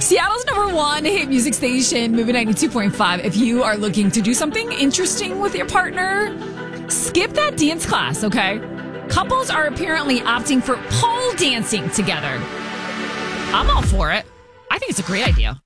Seattle's #1 hit music station, Movie 92.5. If you are looking to do something interesting with your partner, skip that dance class, okay? Couples are apparently opting for pole dancing together. I'm all for it. I think it's a great idea.